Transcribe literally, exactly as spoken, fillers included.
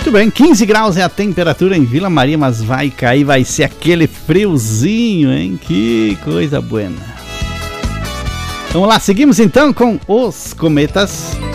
Muito bem, quinze graus é a temperatura em Vila Maria, mas vai cair, vai ser aquele friozinho, hein? Que coisa boa. Vamos lá, seguimos então com os cometas.